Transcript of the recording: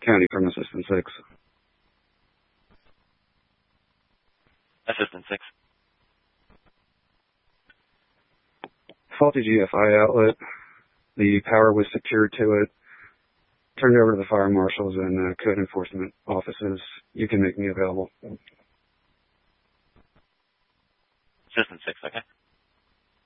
County from Assistant 6. Assistant 6. Faulty GFI outlet. The power was secured to it. Turned over to the fire marshals and code enforcement offices. You can make me available. Assistant 6, okay.